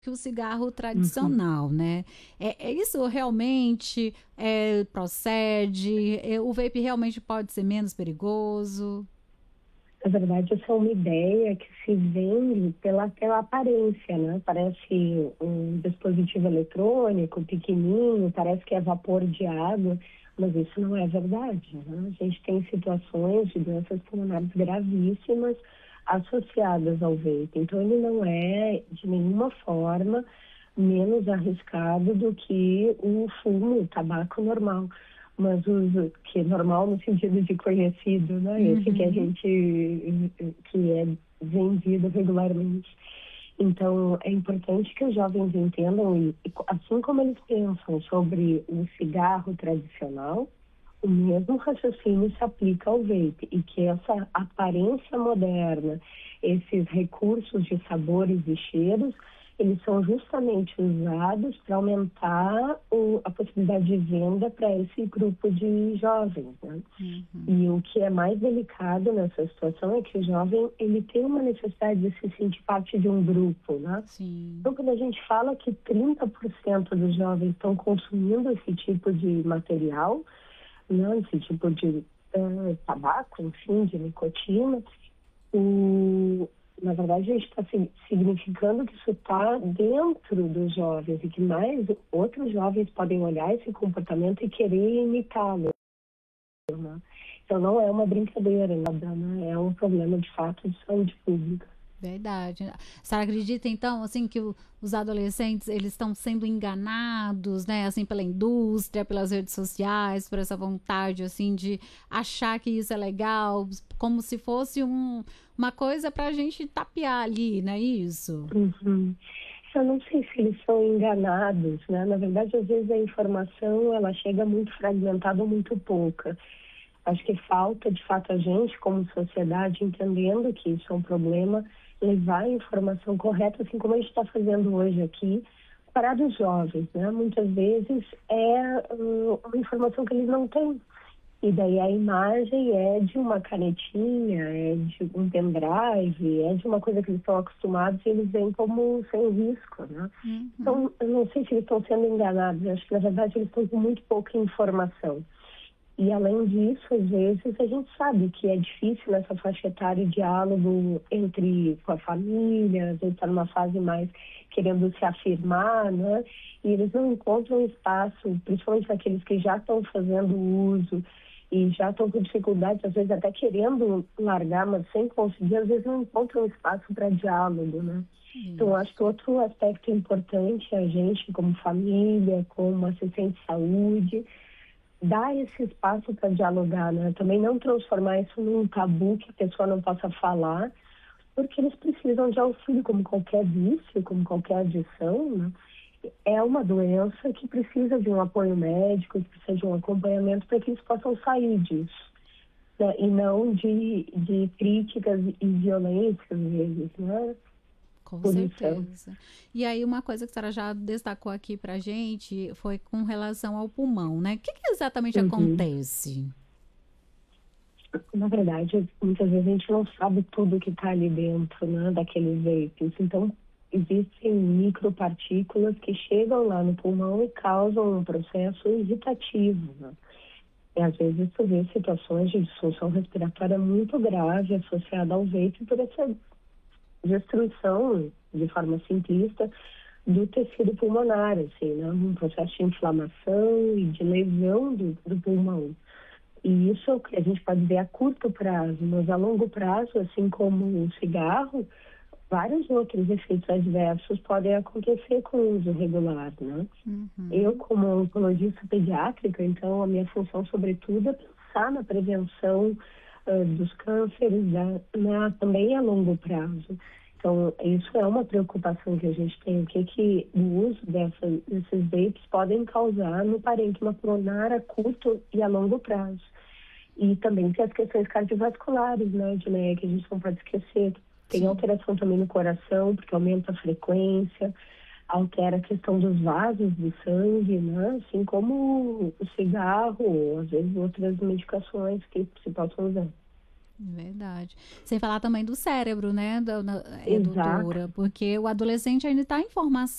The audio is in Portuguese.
que o cigarro tradicional, né? Isso realmente procede? O vape realmente pode ser menos perigoso? Na verdade, essa é uma ideia que se vende pela aparência, né? Parece um dispositivo eletrônico pequenininho, parece que é vapor de água, mas isso não é verdade, né? A gente tem situações de doenças pulmonares gravíssimas associadas ao vape. Então, ele não é, de nenhuma forma, menos arriscado do que o fumo, o tabaco normal. Mas uso que é normal no sentido de conhecido, né? Esse que a Uhum. gente, que é vendido regularmente. Então, é importante que os jovens entendam, e assim como eles pensam sobre o cigarro tradicional, o mesmo raciocínio se aplica ao vape, e que essa aparência moderna, esses recursos de sabores e cheiros, eles são justamente usados para aumentar a possibilidade de venda para esse grupo de jovens, né? Uhum. E o que é mais delicado nessa situação é que o jovem, ele tem uma necessidade de se sentir parte de um grupo, né? Sim. Então, quando a gente fala que 30% dos jovens estão consumindo esse tipo de material, né, esse tipo de tabaco, enfim, de nicotina, na verdade, a gente está significando que isso está dentro dos jovens e que mais outros jovens podem olhar esse comportamento e querer imitá-lo, né? Então, não é uma brincadeira, nada, né? É um problema, de fato, de saúde pública. Verdade. A senhora acredita, então, assim, que os adolescentes, eles estão sendo enganados, né, assim, pela indústria, pelas redes sociais, por essa vontade, assim, de achar que isso é legal, como se fosse uma coisa pra gente tapear ali, não é isso? Uhum. Eu não sei se eles são enganados, né? Na verdade, às vezes a informação, ela chega muito fragmentada ou muito pouca. Acho que falta, de fato, a gente, como sociedade, entendendo que isso é um problema, levar a informação correta, assim como a gente está fazendo hoje aqui, para os jovens, né? Muitas vezes é uma informação que eles não têm. E daí a imagem é de uma canetinha, é de um pendrive, é de uma coisa que eles estão acostumados e eles veem como sem risco, né? Uhum. Então, eu não sei se eles estão sendo enganados, eu acho que, na verdade, eles estão com muito pouca informação. E, além disso, às vezes, a gente sabe que é difícil nessa faixa etária o diálogo com a família, às vezes está numa fase mais querendo se afirmar, né? E eles não encontram espaço, principalmente aqueles que já estão fazendo uso e já estão com dificuldade, às vezes até querendo largar, mas sem conseguir, às vezes não encontram espaço para diálogo, né? Então, acho que Isso. outro aspecto importante é a gente, como família, como assistente de saúde, dar esse espaço para dialogar, né? Também não transformar isso num tabu que a pessoa não possa falar, porque eles precisam de auxílio, como qualquer vício, como qualquer adição, né? É uma doença que precisa de um apoio médico, que precisa de um acompanhamento para que eles possam sair disso, né? E não de críticas e violência, às vezes, né? Com Punição. certeza. E aí, uma coisa que a senhora já destacou aqui pra gente foi com relação ao pulmão, né? O que exatamente Uhum. acontece? Na verdade, muitas vezes a gente não sabe tudo que está ali dentro, né, daqueles vapes. Então, existem micropartículas que chegam lá no pulmão e causam um processo irritativo, né? E às vezes tu vê situações de disfunção respiratória muito grave associada ao vape por essa destruição, de forma simplista, do tecido pulmonar, assim, né? Um processo de inflamação e de lesão do pulmão. E isso é o que a gente pode ver a curto prazo, mas a longo prazo, assim como o cigarro, vários outros efeitos adversos podem acontecer com o uso regular, né? Eu, Uhum. como oncologista pediátrica, então a minha função, sobretudo, é pensar na prevenção dos cânceres, né, também a longo prazo. Então, isso é uma preocupação que a gente tem, o que o uso desses vapes podem causar no parênquima pulmonar a curto e a longo prazo. E também tem as questões cardiovasculares, né, Edneia, que a gente não pode esquecer. Tem Sim. alteração também no coração, porque aumenta a frequência, altera a questão dos vasos do sangue, né, assim como o cigarro, ou às vezes outras medicações que se possam usar. Verdade. Sem falar também do cérebro, né, Exato. doutora? Porque o adolescente ainda está em formação.